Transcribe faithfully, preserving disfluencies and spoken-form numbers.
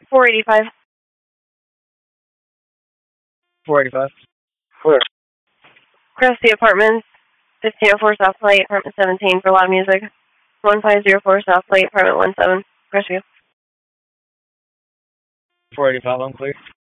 four eighty-five. four eighty-five. Clear. Cresty Apartments, fifteen oh four South Plate, apartment seventeen for loud music. one five zero four South Plate, apartment one seven, Crestview. four eighty-five, I'm clear.